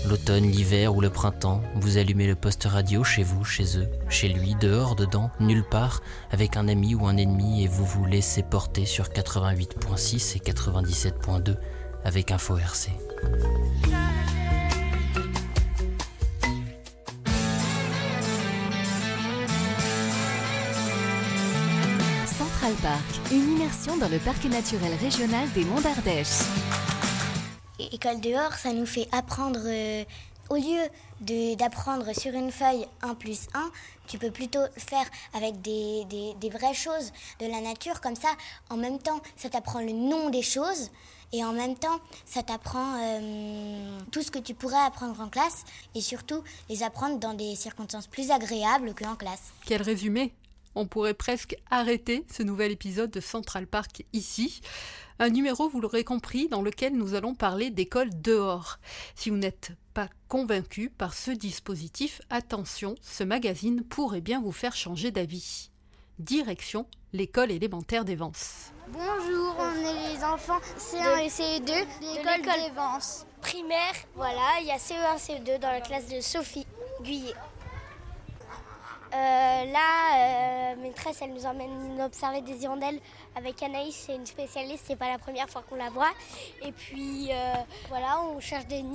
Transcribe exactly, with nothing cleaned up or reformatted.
L'automne, l'hiver ou le printemps, vous allumez le poste radio chez vous, chez eux, chez lui, dehors, dedans, nulle part, avec un ami ou un ennemi et vous vous laissez porter sur quatre-vingt-huit virgule six et quatre-vingt-dix-sept virgule deux avec Info R C. Central Park, une immersion dans le parc naturel régional des Monts d'Ardèche. École dehors, ça nous fait apprendre, euh, au lieu de, d'apprendre sur une feuille un plus un, tu peux plutôt le faire avec des, des, des vraies choses de la nature. Comme ça, en même temps, ça t'apprend le nom des choses et en même temps, ça t'apprend euh, tout ce que tu pourrais apprendre en classe et surtout les apprendre dans des circonstances plus agréables qu'en classe. Quel résumé! On pourrait presque arrêter ce nouvel épisode de Central Park ici. Un numéro, vous l'aurez compris, dans lequel nous allons parler d'école dehors. Si vous n'êtes pas convaincu par ce dispositif, attention, ce magazine pourrait bien vous faire changer d'avis. Direction l'école élémentaire d'Évance. Bonjour, on est les enfants C un et C deux de l'école d'Évance. Primaire, voilà, il y a C E un, C E deux dans la classe de Sophie Guyet. Euh, là, euh, maîtresse, elle nous emmène observer des hirondelles avec Anaïs, c'est une spécialiste, c'est pas la première fois qu'on la voit. Et puis, euh, voilà, on cherche des nids.